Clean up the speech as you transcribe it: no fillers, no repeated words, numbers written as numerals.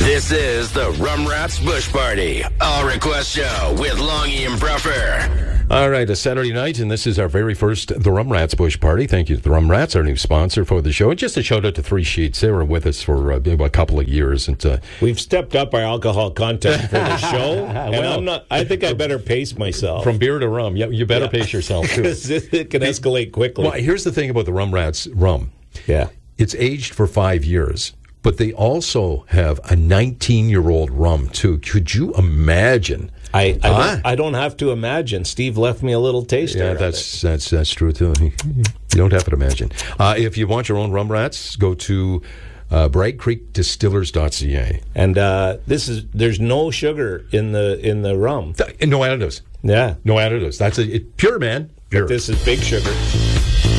This is the Rum Rats Bush Party, All Request Show with Longy and Bruffer. All right, a Saturday night, and this is our very first The Rum Rats Bush Party. Thank you to the Rum Rats, our new sponsor for the show. And just a shout out to Three Sheets. They were with us for a couple of years. And we've stepped up our alcohol content for the show. And I think I better pace myself. From beer to rum. Yeah, you better pace yourself, too. It can escalate quickly. Well, here's the thing about the Rum Rats rum. Yeah. It's aged for 5 years. But they also have a 19-year-old rum, too. Could you imagine? I don't have to imagine. Steve left me a little taster. Yeah, that's true, too. You don't have to imagine. If you want your own Rum Rats, go to BragCreekDistillers.ca. And there's no sugar in the rum. No additives. Yeah. No additives. That's pure, man. Pure. But this is big sugar.